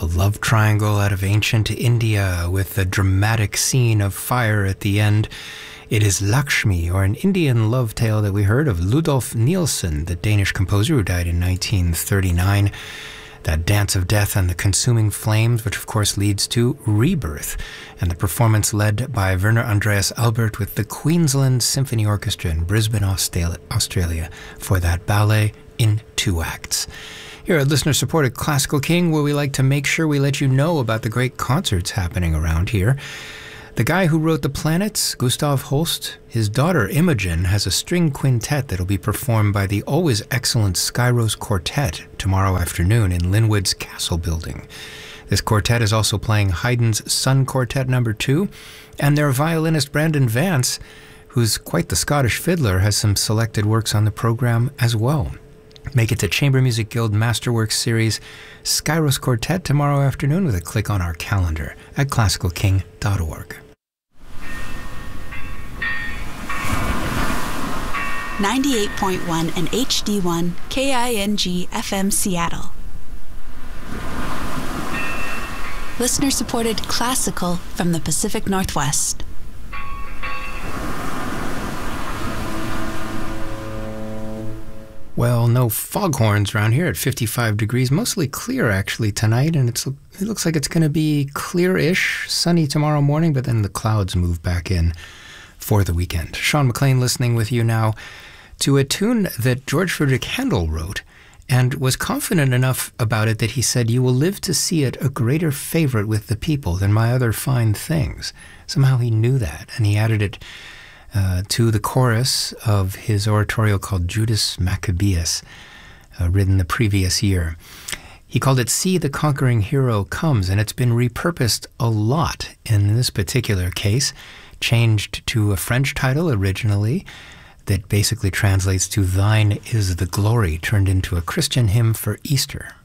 A love triangle out of ancient India with a dramatic scene of fire at the end. It is Lakshmi, or an Indian love tale that we heard of Ludolf Nielsen, the Danish composer who died in 1939. That dance of death and the consuming flames, which of course leads to rebirth, and the performance led by Werner Andreas Albert with the Queensland Symphony Orchestra in Brisbane, Australia, for that ballet in 2 acts. Here at listener-supported Classical King, where we like to make sure we let you know about the great concerts happening around here. The guy who wrote The Planets, Gustav Holst, his daughter Imogen has a string quintet that'll be performed by the always excellent Skyros Quartet tomorrow afternoon in Linwood's Castle Building. This quartet is also playing Haydn's Sun Quartet No. 2, and their violinist Brandon Vance, who's quite the Scottish fiddler, has some selected works on the program as well. Make it to Chamber Music Guild Masterworks Series Skyros Quartet tomorrow afternoon with a click on our calendar at classicalking.org. 98.1 and HD1 KING FM Seattle. Listener-supported classical from the Pacific Northwest. Well, no foghorns around here at 55 degrees. Mostly clear, actually, tonight, and it looks like it's going to be clear-ish, sunny tomorrow morning, but then the clouds move back in for the weekend. Sean McLean listening with you now to a tune that George Frederick Handel wrote and was confident enough about it that he said, "You will live to see it a greater favorite with the people than my other fine things." Somehow he knew that, and he added it to the chorus of his oratorio called Judas Maccabeus, written the previous year. He called it See the Conquering Hero Comes, and it's been repurposed a lot in this particular case, changed to a French title originally that basically translates to Thine is the Glory, turned into a Christian hymn for Easter.